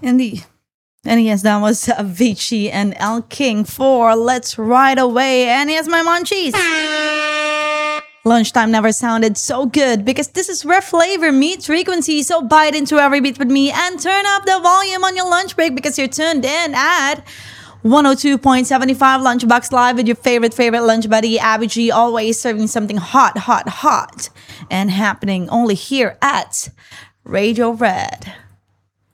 Indeed. And yes, that was Avicii and El King for Let's Ride Away. And here's my munchies. Lunchtime never sounded so good because this is where flavor meets frequency. So bite into every beat with me and turn up the volume on your lunch break because you're tuned in at 102.75 Lunchbox Live with your favorite lunch buddy, Abby G, always serving something hot, and happening only here at Radio Red.